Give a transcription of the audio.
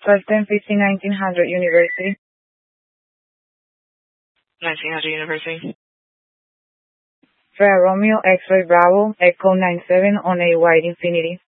1210 1900 University. 1900 University. Freya Romeo, X-Ray Bravo, Echo 97 on a White Infinity.